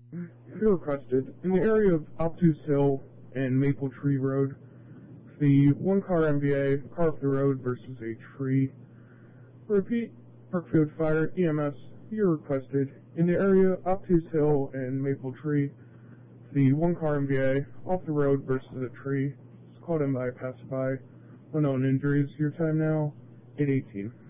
You're requested in the area of Obtuse Hill and Maple Tree Road. The one-car MVA, car off the road versus a tree. Repeat, Parkfield Fire, EMS, you're requested in the area Obtuse Hill and Maple Tree. The one-car MVA, off the road versus a tree. It's called in by a passerby. Unknown injuries. Your time now, 8:18.